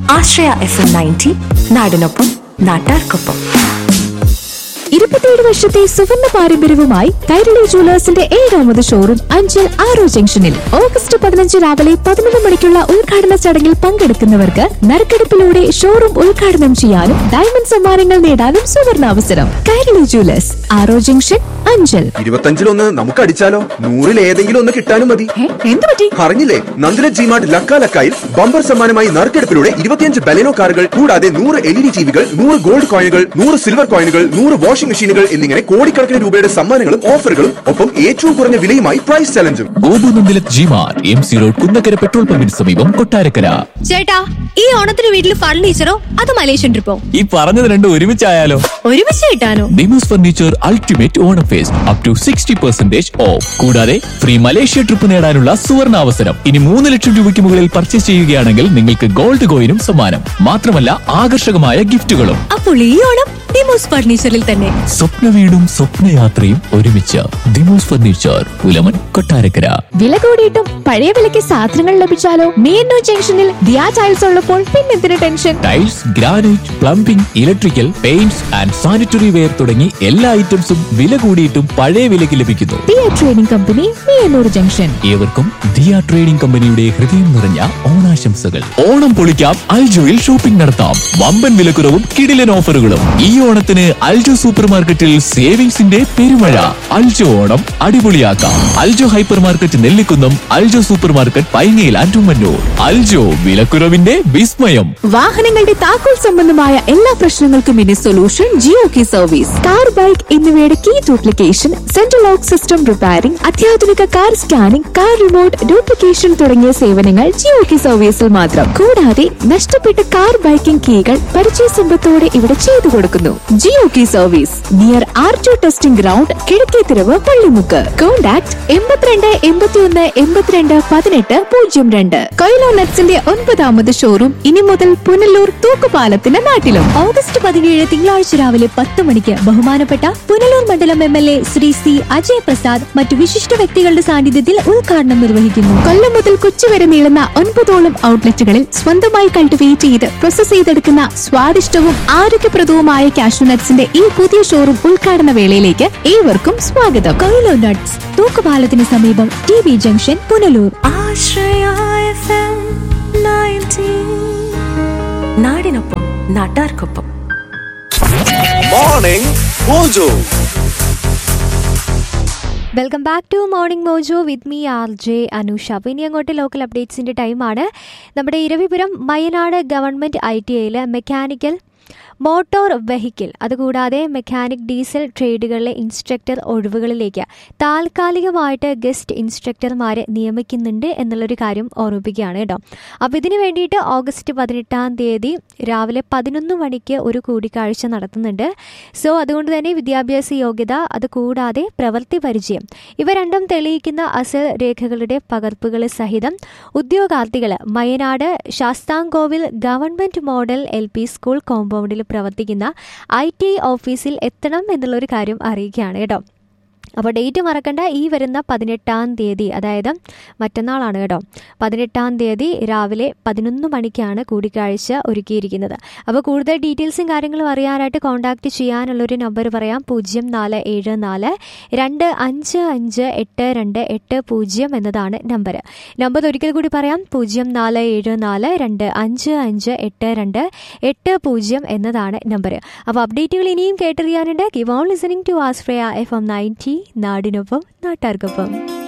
ആശ്രയ FM 90 നാടിനൊപ്പം നാട്ടാർക്കൊപ്പം. 27 വർഷത്തെ സുവർണ്ണ പാരമ്പര്യവുമായി കൈരളി ജുവലേഴ്സിന്റെ 7ാമത് ഷോറൂം അഞ്ചൽ ആറോ ജംഗ്ഷനിൽ ഓഗസ്റ്റ് 15 രാവിലെ 11 മണിക്കുള്ള ഉദ്ഘാടന ചടങ്ങിൽ പങ്കെടുക്കുന്നവർക്ക് നറുക്കെടുപ്പിലൂടെ ഷോറൂം ഉദ്ഘാടനം ചെയ്യാനും ഡയമണ്ട് സമ്മാനങ്ങൾ നേടാനും സുവർണാവസരം. കൈരളി ജുവലേഴ്സ്, ആറോ ജംഗ്ഷൻ, അഞ്ചൽ. 25-1 നമുക്ക് അടിച്ചാലോ? 100-ൽ ഏതെങ്കിലും ഒന്ന് കിട്ടാനും മതി. എന്ത് പറ്റി? അറിഞ്ഞില്ലേ? നന്ദില ജിമാർട്ട് ലക്കാലക്കായിൽ ബമ്പർ സമ്മാനമായി നറുക്കെടുപ്പിലൂടെ 25 ബലെനോ കാറുകൾ കൂടാതെ 100 LED ടിവികൾ, 100 ഗോൾഡ് കോയിനുകൾ, 100 സിൽവർ കോയിനുകൾ, 100 വാഷിംഗ് മെഷീനുകൾ എന്നിങ്ങനെ കോടിക്കണക്കിന് രൂപയുടെ സമ്മാനങ്ങളും ഓഫറുകളും ഒപ്പം ഏറ്റവും കുറഞ്ഞ വിലയുമായി price ചലഞ്ചും. ഗോപുനന്ദിലത് G-Mart MC road Kunnakkara petrol പമ്പിന് സമീപം, കൊട്ടാരക്കര. ചേട്ടാ, ഈ ഓണത്തിന് വീട്ടിൽ ഫർണിച്ചറോ അതോ മലേഷ്യൻ ട്രിപ്പോ? ഈ പറഞ്ഞത് രണ്ടും ഒരുമിച്ചായാലോ? ഒരുമിച്ച് കിട്ടാനോ? Demos furniture ultimate Onam first up to 60% of. കൂടാതെ ഫ്രീ മലേഷ്യ ട്രിപ്പ് നേടാനുള്ള സുവർണ അവസരം. ഇനി 3 ലക്ഷം രൂപയ്ക്ക് മുകളിൽ പർച്ചേസ് ചെയ്യുകയാണെങ്കിൽ നിങ്ങൾക്ക് ഗോൾഡ് കോയിനും സമ്മാനം. മാത്രമല്ല ആകർഷകമായ ഗിഫ്റ്റുകളും. അപ്പോൾ ഈ ഓണം ഡിമോസ് ഫർണിച്ചറിൽ തന്നെ. സ്വപ്ന വീടും സ്വപ്നയാത്രയും ഒരുമിച്ച്. ഡിമോസ് ഫർണിച്ചർ, പുലമൻ, കൊട്ടാരക്കര. വില കൂടിയിട്ടും പഴയ വിലയ്ക്ക് സാധനങ്ങൾ ലഭിച്ചാലോ? മീനൂർ ജംഗ്ഷനിൽ ദിയാ ടൈൽസ് ഉള്ളപ്പോൾ പിന്നെന്തിന് tension? Tiles, granite, plumbing, electrical, paints and sanitary ware തുടങ്ങി എല്ലാ ഐറ്റംസും വില കൂടിയിട്ടും പഴയ വിലയ്ക്ക് ലഭിക്കുന്നു. Diya trading company, Meenur junction. ഏവർക്കും ദിയ ട്രേഡിംഗ് കമ്പനിയുടെ ഹൃദയം നിറഞ്ഞ ഓണാശംസകൾ. ഓണം പൊളിക്കാം, അൽജോയിൽ ഷോപ്പിംഗ് നടത്താം. വമ്പൻ വിലക്കുറവും കിടിലൻ ഓഫറുകളും. ഈ ഓണത്തിന് അൽജോ സൂപ്പർ മാർക്കറ്റിൽ സേവിങ്സിന്റെ പെരുമഴ. Aljo Onam അടിപൊളിയാക്കാം. Aljo hyper market Nellikunnam, Aljo super market പൈങ്ങയിൽ and Ummannoor. Aljo, വിലക്കുറവിന്റെ വിസ്മയം. വാഹനങ്ങളുടെ താക്കോൽ സംബന്ധമായ എല്ലാ പ്രശ്നങ്ങൾക്കും ഇനി solution Jio key service. Car, bike എന്നിവയുടെ key duplication, central lock system repairing, അത്യാധുനിക car scanning, car remote duplication തുടങ്ങിയ സേവനങ്ങൾ ജിയോ കീ സർവീസിൽ മാത്രം. കൂടാതെ നഷ്ടപ്പെട്ട കാർ, ബൈക്കിംഗ് കീകൾ പരിചയ സമ്പത്തോടെ ഇവിടെ ചെയ്തു കൊടുക്കുന്നു. Jio key service near R2 testing ground, Kizhakkethiruvu, Pallimukku. Contact 82 81 82 18 02. Coelho നട്ട്സിന്റെ 9ാമത് showroom ഇനി മുതൽ പുനലൂർ തൂക്കുപാലത്തിന്റെ നാട്ടിലും. ഓഗസ്റ്റ് 17 തിങ്കളാഴ്ച രാവിലെ 10 മണിക്ക് ബഹുമാനപ്പെട്ട പുനലൂർ മണ്ഡലം MLA ശ്രീ C അജയ് പ്രസാദ് മറ്റു വിശിഷ്ട വ്യക്തികളുടെ സാന്നിധ്യത്തിൽ ഉദ്ഘാടനം നിർവഹിക്കുന്നു. കൊല്ലം മുതൽ കൊച്ചി വരെ നീളുന്ന 9ഓളം ഔട്ട്ലെറ്റുകളിൽ സ്വന്തമായി കൾട്ടിവേറ്റ് ചെയ്ത് പ്രോസസ് ചെയ്തെടുക്കുന്ന സ്വാദിഷ്ടവും ആരോഗ്യപ്രദവുമായ കാഷ്യൂ നട്ട്സിന്റെ ഈ പുതിയ ഷോറൂം ഉദ്ഘാടന വേളയിലേക്ക് ഏവർക്കും സ്വാഗതം. കൊയിലോ നട്ട്സ്, തൂക്കുപാലത്തിന് സമീപം, TB ജംഗ്ഷൻ, പുനലൂർ. ആശ്രയ FM 90 നാടിനൊപ്പം നാട്ടാർക്കൊപ്പം. Morning mojo. Welcome back to morning mojo with me RJ Anusha. അപ്പോൾ ഇനി അങ്ങോട്ട് ലോക്കൽ അപ്ഡേറ്റ്സിൻ്റെ ടൈമാണ്. നമ്മുടെ Eravipuram Mayanad government ITIയിൽ mechanical, motor vehicle, അതുകൂടാതെ മെക്കാനിക്, ഡീസൽ ട്രേഡുകളിലെ ഇൻസ്ട്രക്ടർ ഒഴിവുകളിലേക്ക് താൽക്കാലികമായിട്ട് ഗസ്റ്റ് ഇൻസ്ട്രക്ടർമാരെ നിയമിക്കുന്നുണ്ട് എന്നുള്ളൊരു കാര്യം ഓർമ്മിപ്പിക്കുകയാണ് കേട്ടോ. അപ്പോൾ ഇതിന് വേണ്ടിയിട്ട് ഓഗസ്റ്റ് 18-ാം തീയതി രാവിലെ 11 മണിക്ക് ഒരു കൂടിക്കാഴ്ച നടത്തുന്നുണ്ട്. സോ അതുകൊണ്ട് തന്നെ വിദ്യാഭ്യാസ യോഗ്യത, അതുകൂടാതെ പ്രവൃത്തി പരിചയം ഇവ രണ്ടും തെളിയിക്കുന്ന അസൽ രേഖകളുടെ പകർപ്പുകൾ സഹിതം ഉദ്യോഗാർത്ഥികൾ Mayanad Sasthamkovil government model LP school കോമ്പൗണ്ടിൽ പ്രവർത്തിക്കുന്ന ITI ഓഫീസിൽ എത്തണം എന്നുള്ളൊരു കാര്യം അറിയിക്കുകയാണ് കേട്ടോ. അപ്പോൾ ഡേറ്റ് മറക്കണ്ട, ഈ വരുന്ന 18-ാം തീയതി, അതായത് മറ്റന്നാളാണ് കേട്ടോ. 18-ാം തീയതി രാവിലെ 11 മണിക്കാണ് കൂടിക്കാഴ്ച ഒരുക്കിയിരിക്കുന്നത്. അപ്പോൾ കൂടുതൽ ഡീറ്റെയിൽസും കാര്യങ്ങളും അറിയാനായിട്ട് കോൺടാക്റ്റ് ചെയ്യാനുള്ളൊരു നമ്പർ പറയാം. 0474 255 8280 എന്നതാണ് നമ്പർ. നമ്പർ ഒരിക്കൽ കൂടി പറയാം. 0474 255 8280 എന്നതാണ് നമ്പർ. അപ്പോൾ അപ്ഡേറ്റുകൾ ഇനിയും കേട്ടറിയാനുണ്ട്. Keep on listening to Ashraya FM 90 നാടിനൊപ്പം നാട്ടാർക്കൊപ്പം.